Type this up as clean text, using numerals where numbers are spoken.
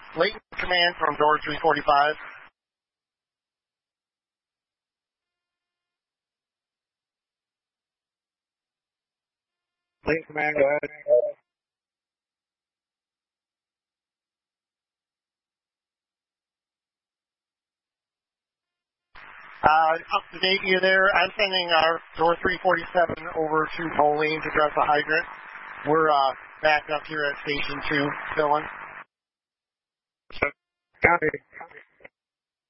Layton Command from door 345. Layton Command, go ahead. Up to date, you there. I'm sending our door 347 over to Moline to address the hydrant. We're back up here at Station 2, filling. Copy.